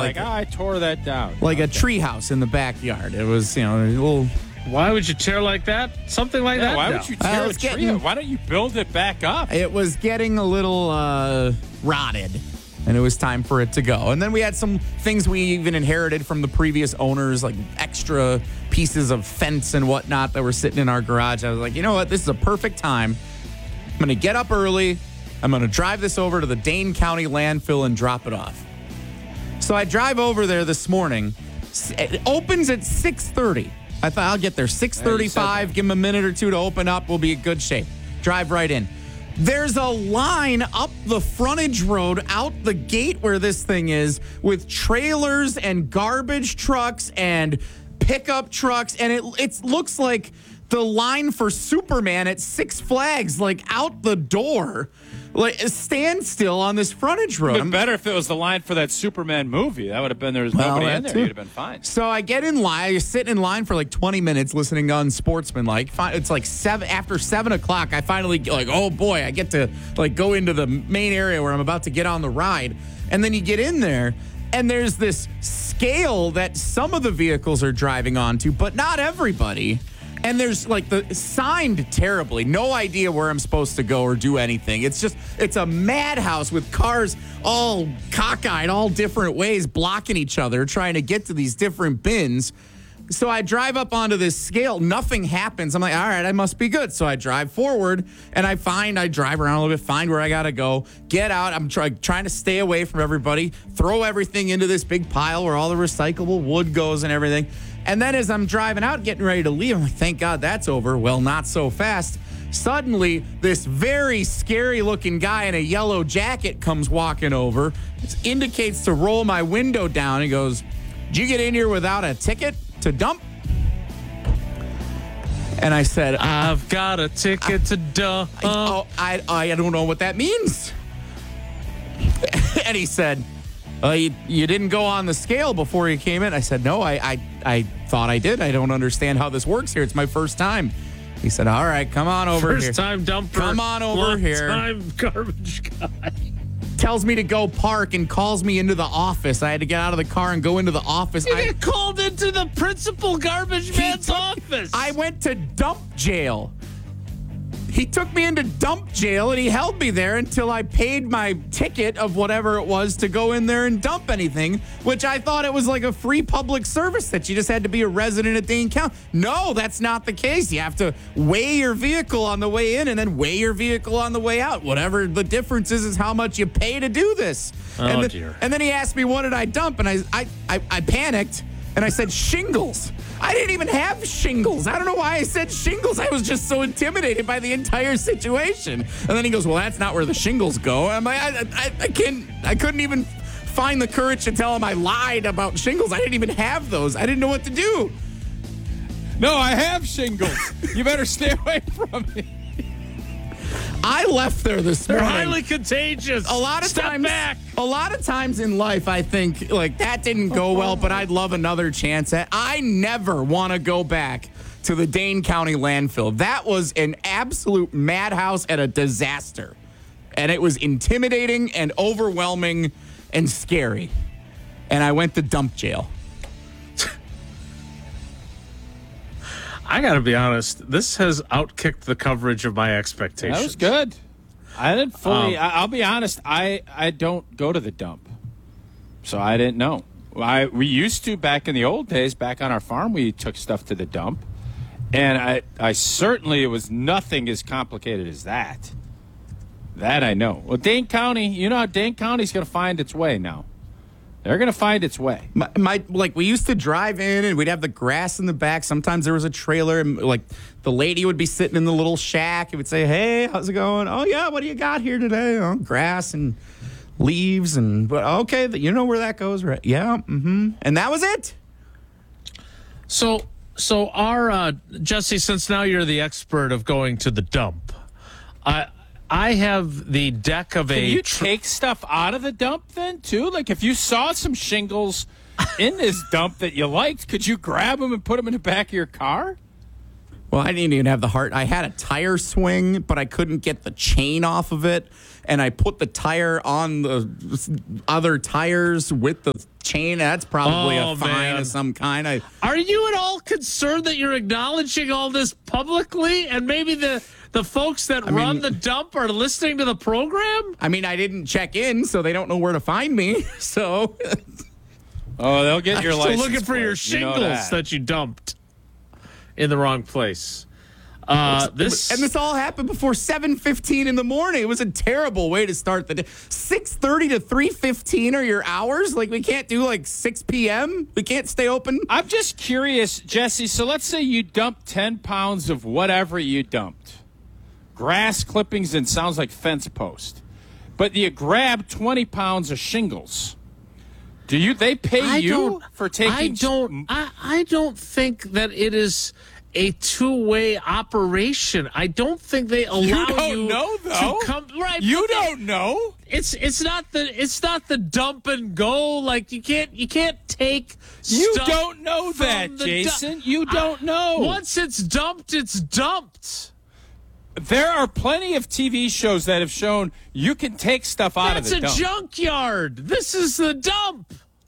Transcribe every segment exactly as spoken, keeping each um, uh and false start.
like, like oh, I tore that down. like okay. a treehouse in the backyard. It was, you know, a little. Why would you tear like that? Something like Yeah, that? why No. would you tear Uh, a it's tree? getting- up? Why don't you build it back up? It was getting a little uh, rotted, and it was time for it to go. And then we had some things we even inherited from the previous owners, like extra pieces of fence and whatnot that were sitting in our garage. I was like, you know what? This is a perfect time. I'm going to get up early. I'm going to drive this over to the Dane County landfill and drop it off. So I drive over there this morning. It opens at six thirty. I thought I'll get there six thirty-five, give them a minute or two to open up. We'll be in good shape. Drive right in. There's a line up the frontage road out the gate where this thing is with trailers and garbage trucks and pickup trucks. And it it looks like the line for Superman at Six Flags, like out the door, like a standstill on this frontage road. It would have been better if it was the line for that Superman movie. That would have been, there was Well, nobody that in there. too. You'd have been fine. So I get in line, I sit in line for like twenty minutes listening to Unsportsmanlike. Fi- It's like seven after seven o'clock. I finally like, oh boy, I get to like go into the main area where I'm about to get on the ride. And then you get in there and there's this scale that some of the vehicles are driving onto, but not everybody. And there's like the signed terribly. No idea where I'm supposed to go or do anything. It's just, it's a madhouse with cars all cockeyed, all different ways, blocking each other, trying to get to these different bins. So I drive up onto this scale. Nothing happens. I'm like, all right, I must be good. So I drive forward and I find, I drive around a little bit, find where I got to go, get out. I'm try, trying to stay away from everybody, throw everything into this big pile where all the recyclable wood goes and everything. And then as I'm driving out, getting ready to leave, I'm like, thank God that's over. Well, not so fast. Suddenly, this very scary-looking guy in a yellow jacket comes walking over. It indicates to roll my window down. He goes, did you get in here without a ticket to dump? And I said, I've got a ticket I, to dump. I, oh, I, I don't know what that means. And he said, Uh, you, you didn't go on the scale before you came in. I said, no, I, I I thought I did. I don't understand how this works here. It's my first time. He said, all right, come on over First here. time dumper. Come on over long here. Time garbage guy. Tells me to go park and calls me into the office. I had to get out of the car and go into the office. You I, get called into the principal garbage man's took- office. I went to dump jail. He took me into dump jail and he held me there until I paid my ticket of whatever it was to go in there and dump anything, which I thought it was like a free public service that you just had to be a resident of Dane County. No, that's not the case. You have to weigh your vehicle on the way in and then weigh your vehicle on the way out. Whatever the difference is, is how much you pay to do this. Oh, and, dear. and then he asked me, what did I dump? And I, I, I, I panicked. And I said shingles. I didn't even have shingles. I don't know why I said shingles. I was just so intimidated by the entire situation. And then he goes, well, that's not where the shingles go. I'm like, I, I, I can't, I couldn't even find the courage to tell him I lied about shingles. I didn't even have those. I didn't know what to do. No, I have shingles. You better stay away from me. I left there this They're morning. highly contagious. A lot of Step times, back. a lot of times in life, I think like that didn't go well, but I'd love another chance at. I never want to go back to the Dane County landfill. That was an absolute madhouse and a disaster, and it was intimidating and overwhelming and scary. And I went to dump jail. I got to be honest. This has outkicked the coverage of my expectations. That was good. I didn't fully. Um, I, I'll be honest. I, I don't go to the dump, so I didn't know. I we used to back in the old days. Back on our farm, we took stuff to the dump, and I I certainly it was nothing as complicated as that. That I know. Well, Dane County, you know how Dane County's going to find its way now. They're going to find its way. My, my like we used to drive in and we'd have the grass in the back. Sometimes there was a trailer and like the lady would be sitting in the little shack. He would say, "Hey, how's it going? Oh yeah, what do you got here today? Oh, grass and leaves and but okay, you know where that goes, right? Yeah, mm-hmm." And that was it. So, so our uh, Jesse, since now you're the expert of going to the dump, I I have the deck of Can a. you tr- take stuff out of the dump then too? Like if you saw some shingles in this dump that you liked, could you grab them and put them in the back of your car? Well, I didn't even have the heart. I had a tire swing, but I couldn't get the chain off of it. And I put the tire on the other tires with the chain. That's probably Oh, a fine man. of some kind. I, Are you at all concerned that you're acknowledging all this publicly, and maybe the the folks that run mean- the dump are listening to the program? I mean, I didn't check in, so they don't know where to find me. So Oh, they'll get your So license looking for plate. your You know shingles that. that you dumped in the wrong place. Uh, this and this all happened before seven fifteen in the morning. It was a terrible way to start the day. six thirty to three fifteen are your hours? Like, we can't do like six p.m.? We can't stay open? I'm just curious, Jesse. So let's say you dumped ten pounds of whatever you dumped. Grass clippings and sounds like fence post. But you grab twenty pounds of shingles. Do you? They pay I you don't, for taking... I don't. I, I don't think that it is a two-way operation. I don't think they allow You don't know, though. to come right. You but they- don't know. It's it's not the it's not the dump and go. Like you can't you can't take. You stuff don't know from that, the du- Jason. You don't I- know. Once it's dumped, it's dumped. There are plenty of T V shows that have shown you can take stuff out That's of a the dump. junkyard. This is the dump.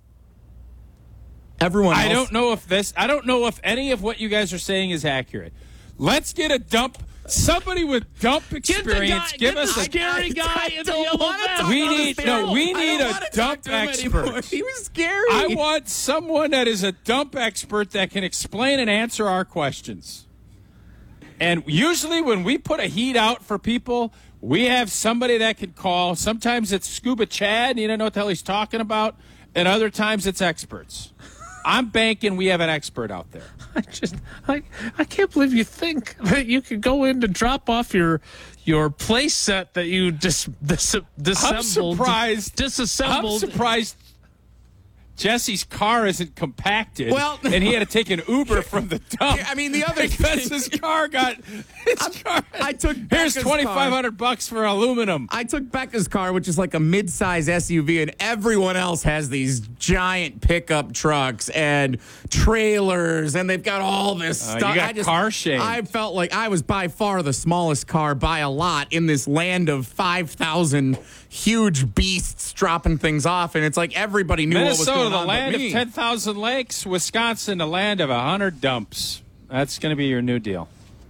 Everyone I else, don't know if this. I don't know if any of what you guys are saying is accurate. Let's get a dump. Somebody with dump Get the experience. guy, give get us the a. scary guy I in the don't yellow wanna vest. talk We about need- this no, anymore. we I need don't a wanna talk dump to him expert. anymore. He was scary. I want someone that is a dump expert that can explain and answer our questions. And usually, when we put a heat out for people, we have somebody that can call. Sometimes it's Scuba Chad, and you don't know what the hell he's talking about. And other times it's experts. I'm banking we have an expert out there. I just I I can't believe you think that you could go in to drop off your your play set that you dis, dis, disassembled. I'm surprised. Disassembled. I'm surprised Jesse's car isn't compacted. Well- and he had to take an Uber from the dump. I mean, the other because thing- his car got his car. I took Here's Becca's twenty five hundred bucks for aluminum. I took Becca's car, which is like a mid-size S U V, and everyone else has these giant pickup trucks and trailers, and they've got all this Uh, stuff. you got I just, car shame. I felt like I was by far the smallest car by a lot in this land of five thousand huge beasts dropping things off, and it's like everybody knew what was Minnesota, going the on land but of me. ten thousand lakes. Wisconsin, the land of one hundred dumps. That's going to be your new deal.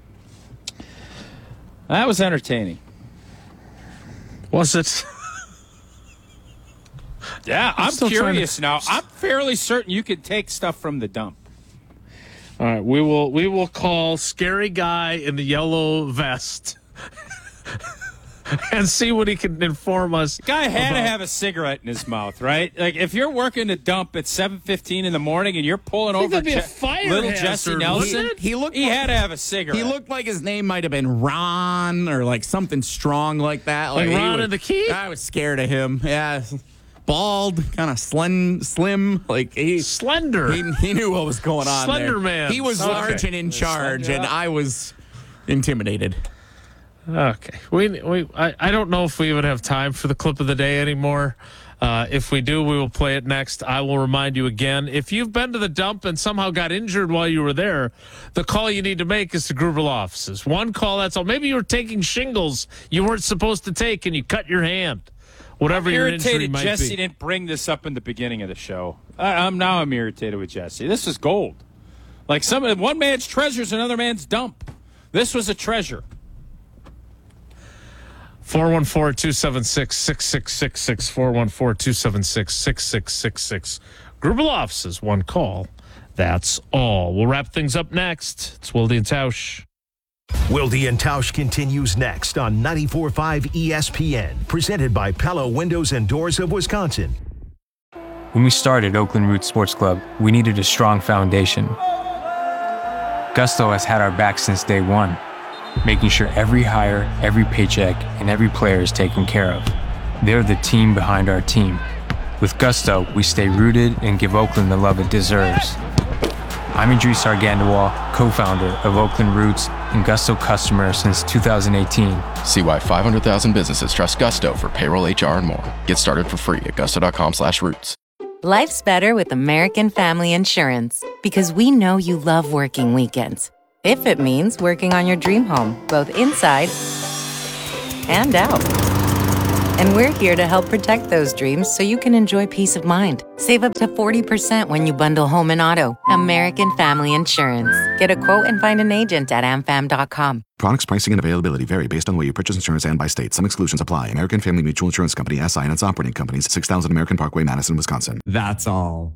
That was entertaining. Was it? Yeah, I'm, still trying curious now. I'm fairly certain you could take stuff from the dump. All right, we will we will call scary guy in the yellow vest and see what he can inform us. Guy had about. to have a cigarette in his mouth, right? Like if you're working a dump at seven fifteen in the morning and you're pulling think over that'd be a Je- fire little hazard, Jesse wouldn't Nelson, it? He looked he like- had to have a cigarette. He looked like his name might have been Ron or like something strong like that. Like he Ron was- and the Key? I was scared of him. Yeah, bald, kind of slim, slim. Like he, Slender. he, he knew what was going on. Slender there. man. He was Okay. large and in charge, slender and up. I was intimidated. Okay. We we I, I don't know if we even have time for the clip of the day anymore. Uh, if we do, we will play it next. I will remind you again, if you've been to the dump and somehow got injured while you were there, the call you need to make is to Gruberl offices. One call, that's all. Maybe you were taking shingles you weren't supposed to take and you cut your hand. Whatever I'm your injury irritated might Jesse be. didn't bring this up in the beginning of the show. I, I'm now I'm irritated with Jesse. This is gold. Like some one man's treasure is another man's dump. This was a treasure. four one four, two seven six, six six six six, four one four, two seven six, six six six six. Gruberl offices, one call. That's all. We'll wrap things up next. It's Wilde and Tausch. Wilde and Tausch continues next on ninety-four point five E S P N, presented by Pella Windows and Doors of Wisconsin. When we started Oakland Roots Sports Club, we needed a strong foundation. Gusto has had our back since day one, making sure every hire, every paycheck, and every player is taken care of. They're the team behind our team. With Gusto, we stay rooted and give Oakland the love it deserves. I'm Idris Argandawal, co-founder of Oakland Roots and Gusto customer since two thousand eighteen. See why five hundred thousand businesses trust Gusto for payroll, H R, and more. Get started for free at gusto.com slash roots. Life's better with American Family Insurance because we know you love working weekends. if it means working on your dream home, both inside and out. And we're here to help protect those dreams so you can enjoy peace of mind. Save up to forty percent when you bundle home and auto. American Family Insurance. Get a quote and find an agent at a m fam dot com. Products, pricing, and availability vary based on the way you purchase insurance and by state. Some exclusions apply. American Family Mutual Insurance Company, S I and its operating companies, six thousand American Parkway, Madison, Wisconsin. That's all.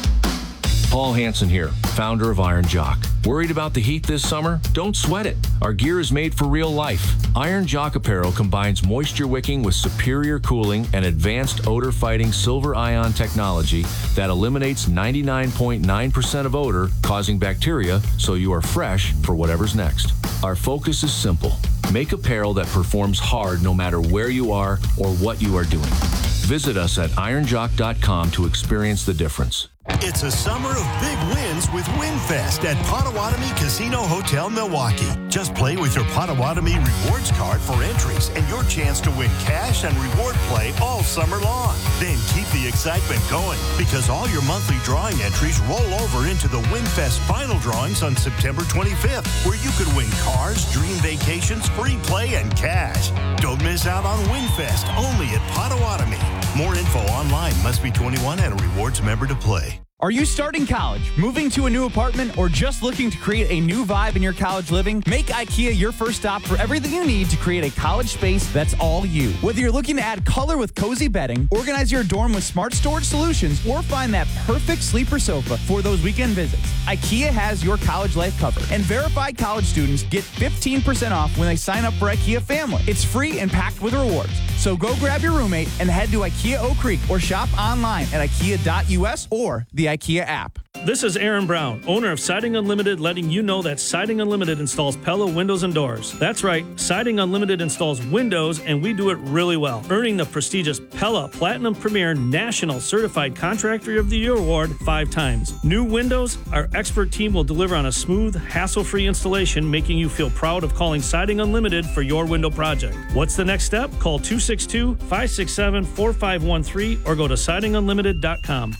Paul Hansen here, founder of Iron Jock. Worried about the heat this summer? Don't sweat it. Our gear is made for real life. Iron Jock apparel combines moisture wicking with superior cooling and advanced odor-fighting silver ion technology that eliminates ninety-nine point nine percent of odor causing bacteria, so you are fresh for whatever's next. Our focus is simple. Make apparel that performs hard no matter where you are or what you are doing. Visit us at iron jock dot com to experience the difference. It's a summer of big wins with WinFest at Potawatomi Casino Hotel, Milwaukee. Just play with your Potawatomi Rewards card for entries and your chance to win cash and reward play all summer long. Then keep the excitement going because all your monthly drawing entries roll over into the WinFest final drawings on September twenty-fifth, where you could win cars, dream vacations, free play, and cash. Don't miss out on WinFest, only at Potawatomi. More info online. Must be twenty-one and a rewards member to play. Are you starting college, moving to a new apartment, or just looking to create a new vibe in your college living? Make IKEA your first stop for everything you need to create a college space that's all you. Whether you're looking to add color with cozy bedding, organize your dorm with smart storage solutions, or find that perfect sleeper sofa for those weekend visits, IKEA has your college life covered. And verified college students get fifteen percent off when they sign up for IKEA Family. It's free and packed with rewards. So go grab your roommate and head to IKEA Oak Creek or shop online at ikea dot u s or the IKEA app. This is Aaron Brown, owner of Siding Unlimited, letting you know that Siding Unlimited installs Pella windows and doors. That's right, Siding Unlimited installs windows, and we do it really well, earning the prestigious Pella Platinum Premier National Certified Contractor of the Year award five times. New windows, our expert team will deliver on a smooth, hassle-free installation, making you feel proud of calling Siding Unlimited for your window project. What's the next step? Call two six two, five six seven, four five one three or go to siding unlimited dot com.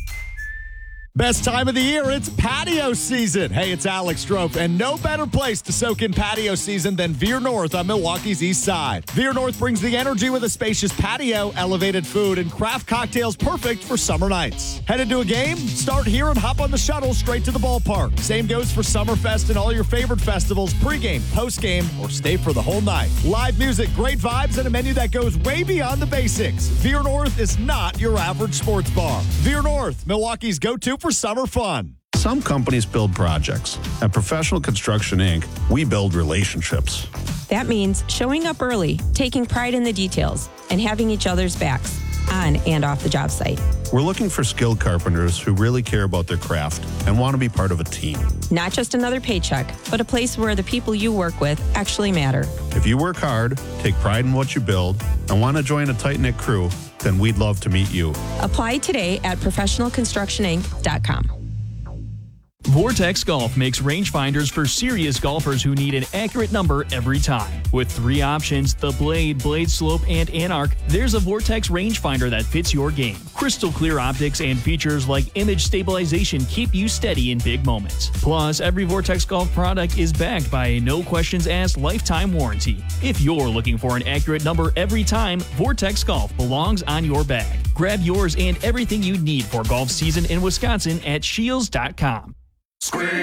Best time of the year, it's patio season. Hey, it's Alex Strope, and no better place to soak in patio season than Veer North on Milwaukee's East Side. Veer North brings the energy with a spacious patio, elevated food, and craft cocktails perfect for summer nights. Headed to a game? Start here and hop on the shuttle straight to the ballpark. Same goes for Summerfest and all your favorite festivals, pregame, postgame, or stay for the whole night. Live music, great vibes, and a menu that goes way beyond the basics. Veer North is not your average sports bar. Veer North, Milwaukee's go-to for summer fun. Some companies build projects. At Professional Construction Incorporated, we build relationships. That means showing up early, taking pride in the details, and having each other's backs on and off the job site. We're looking for skilled carpenters who really care about their craft and want to be part of a team. Not just another paycheck, but a place where the people you work with actually matter. If you work hard, take pride in what you build, and want to join a tight-knit crew, then we'd love to meet you. Apply today at professional construction inc dot com. Vortex Golf makes rangefinders for serious golfers who need an accurate number every time. With three options, the Blade, Blade Slope, and Anarch, there's a Vortex rangefinder that fits your game. Crystal clear optics and features like image stabilization keep you steady in big moments. Plus, every Vortex Golf product is backed by a no-questions-asked lifetime warranty. If you're looking for an accurate number every time, Vortex Golf belongs on your bag. Grab yours and everything you need for golf season in Wisconsin at Scheels dot com.